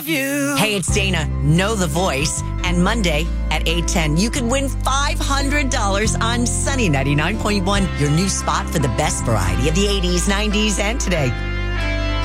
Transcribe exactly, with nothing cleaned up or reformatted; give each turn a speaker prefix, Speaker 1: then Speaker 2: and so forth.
Speaker 1: Hey, it's Dana. Know the voice. And Monday at eight ten, you could win five hundred dollars on Sunny ninety-nine point one, your new spot for the best variety of the eighties, nineties, and today.